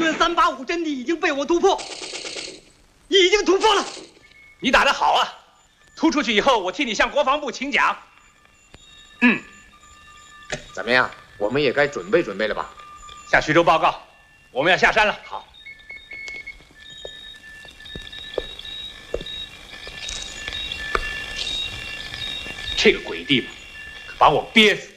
论385阵地已经被我突破，已经突破了。 你打得好啊！突出去以后，我替你向国防部请奖。 怎么样？我们也该准备准备了吧？ 向徐州报告，我们要下山了。好。这个鬼地方，可把我憋死。